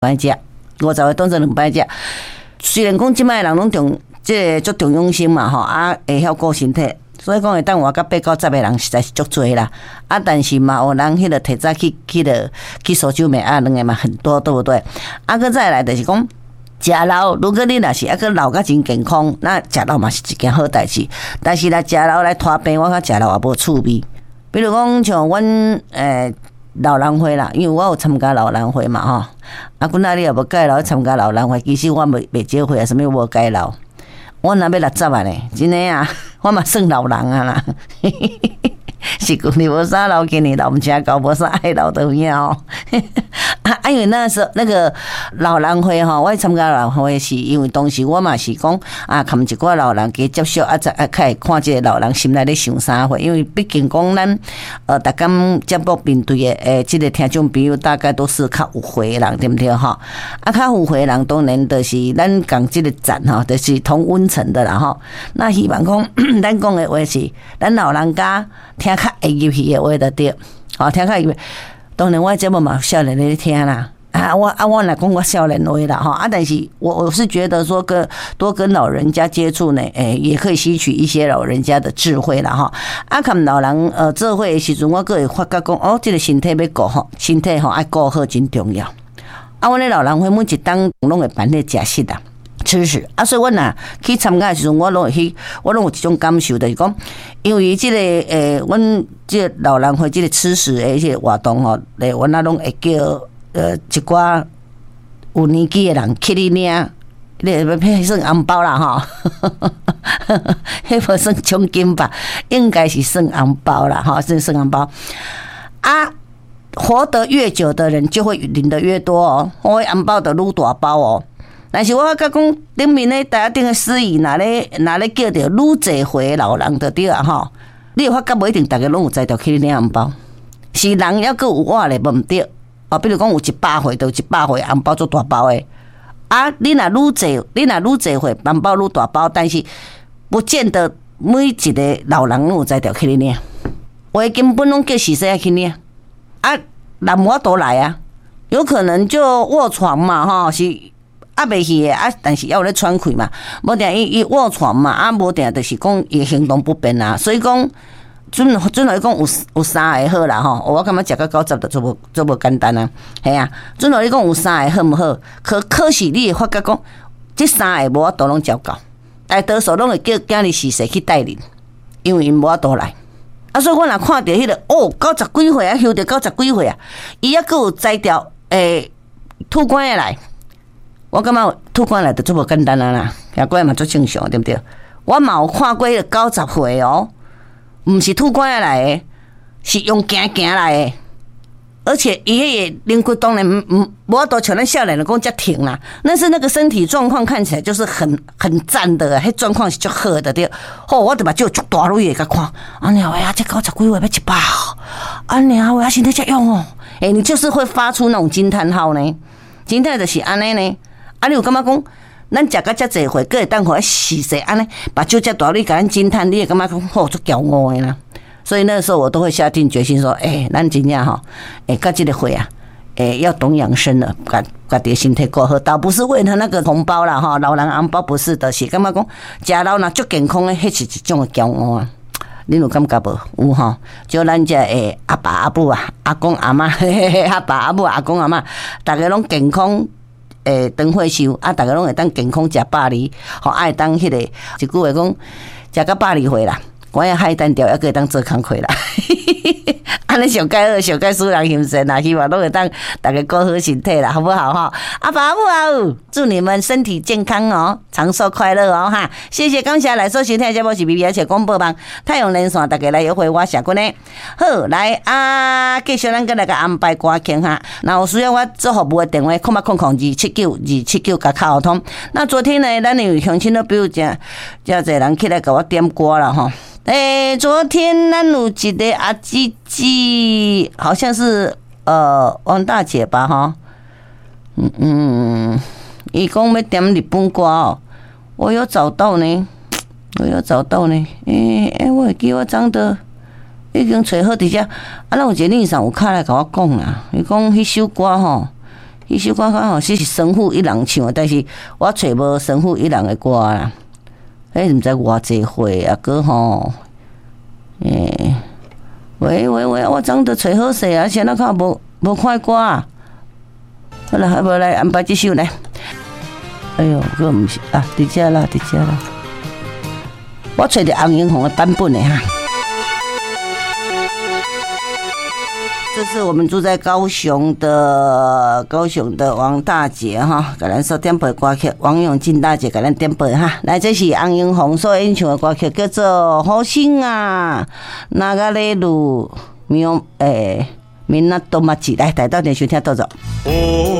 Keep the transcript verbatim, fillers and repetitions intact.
摆食，五十岁当做两摆食。虽然讲即摆人拢重，即个足重用心嘛吼，啊会晓顾身体，所以讲会当活到八九十个人实在是足多啦。啊，但是嘛有人迄个提早去去了去烧酒卖啊，两个嘛很多，对不对？啊，搁再来就是讲。食老，如果你若是还个老甲真健康，那食老嘛是一件好代志。但是来食老来拖病，我较食老也无趣味。比如讲像阮诶老人会啦，因为我有参加老人会嘛吼。啊，阮仔你也无介老参加老人会，其实我未未少会啊，什么无介老。我若要六十啊咧，真诶啊，我嘛算老人啊啦。是旧年无啥老，今年老，毋正搞无啥爱老的影哦。啊，因为那时候那个老人会吼，我参加老人会是因为当时我嘛是讲啊，含一寡老人加接触啊，再啊开看这个老人心内咧想啥货。因为毕竟讲咱呃，逐工节目面对的诶，这个听众朋友大概都是较有岁的人，对不对哈？啊，较有岁的人当然就是咱讲这个站哈，就是同温层的啦哈。那希望讲咱讲的话是咱老人家听较会入去的话就对，好听较入。当然，我节目嘛少年在听啦，啊，我啊我来讲我少年话啦哈，啊，但是我我是觉得说跟多跟老人家接触呢，诶、欸，也可以吸取一些老人家的智慧啦哈。啊，看老人呃做伙的时阵，我个会发觉讲，哦，这个身体要顾好，身体吼爱顾好真重要。啊，我咧老人会每一档拢会办咧食食啦。吃食啊，所以我若去参加的时阵，我拢会去，我拢有一种感受，就是讲，因为即、這個诶，阮即個老人会即個吃食诶，即個活動吼，诶，阮啊拢會叫呃一寡有年紀的人去哩領，你迄算紅包啦吼，迄無算獎金吧，應該是算紅包啦，吼，算算紅包啊。活得越久的人，就會領得越多哦，我紅包就愈大包哦。但是我發覺講頂面咧，大家頂個司儀哪咧哪咧叫着愈濟歲老人就對啊吼，你會發覺無一定大家攏有才調去領紅包，是人抑閣有我咧無毋對哦。比如講有一百歲，就一百歲紅包做大包誒。啊，你若愈濟，你若愈濟歲紅包愈大包，但是不見得每一個老人攏有才調去領，我根本攏叫四歲去領啊，人無都來啊，有可能就臥床嘛吼是。啊，袂去誒啊！但是要有咧喘氣嘛，無定伊伊臥床嘛，啊，無定就是講伊行動不便啊。所以講，準準來講有有三個好啦吼，我感覺食到九十就做無做無簡單啊，係啊。準來你講有三個好毋好？可可是你會發覺講，這三個無法度攏照到，大多數攏會叫囝兒四歲去帶領，因為因無法度來。啊，所以我若看到迄個哦，九十幾歲啊，休着九十幾歲啊，伊還佫有才調誒吐關誒來。我感覺吐關來就做無簡單啊啦，也過嘛做正常，對不對？我嘛有看過迄個九十歲哦，毋是吐關來的，是用行行來的，而且伊迄個靈骨當然唔無法度像咱少年人講遮挺啦，但是那個身體狀況看起來就是很很讚的，迄狀況是足好的對。吼，我著目睭足大蕊的甲看，啊娘呀，這九十幾歲要一百哦，啊娘我身體遮勇哦，誒、欸，你就是會發出那種驚嘆號呢，驚嘆就是安尼呢。啊！你有感覺講，咱食到遮濟歲，閣會當互四歲安尼，目睭遮大，你甲咱驚嘆，你會感覺講，好足驕傲的啦。所以那個時候，我都會下定決心說，誒、欸，咱真正吼，誒，到這個歲啊，誒、欸，要懂養生了，家家己身體過好，倒不是為了那個紅包啦，哈，老人紅包不是的，是感覺講，食老若足健康的，迄是一種驕傲啊。你有感覺無？有吼，就咱遮誒阿爸阿母啊，阿公阿媽，阿爸阿母阿公阿媽，大家攏健康。誒，長歲壽啊，大家攏會當健康食百二，吼，愛當迄個一句話講，食到百二歲啦，我也海單調，還可以當做工課啦。安尼上介好，上介使人欣賞啦，希望都會當大家過好身體啦，好不好哈？阿爸阿母啊，祝你們身體健康哦，長壽快樂哦哈！謝謝感謝來收聽節目是 B B S 廣播網太陽連線，大家來約會我謝君呢。好，來啊，繼續咱個來個安排歌聽哈。那有需要我做服務的電話，空八空空二七九二七九甲卡通。那昨天呢，咱有鄉親都比如講，真濟人起來給我點歌了哈。誒、欸，昨天咱有一個阿姊姊，好像是呃王大姐吧哈，嗯嗯，伊講要點日本歌哦，我有找到呢，我有找到呢，誒、欸、誒、欸，我會記我長得已經找好佇遮，啊，咱有一個女生有卡來甲我講啦，伊講迄首歌吼， 迄首歌刚好是神父一人唱的，但是我找无神父一人的歌啦。迄毋知偌济岁啊，哥吼，诶，喂喂喂，我怎都找好势啊，现在看无无看歌啊。好啦，还无来安排这首来。哎呦，个毋是啊，伫遮啦，伫遮啦。我找着洪英红的版本的哈。这是我们住在高雄的高雄的王大姐哈，给咱所点播歌曲，王永进大姐给咱点播哈。来，这是洪英红所演唱的歌曲，叫做《好心啊》，那个嘞路，没有诶，闽南多马吉来，台到电视听到着。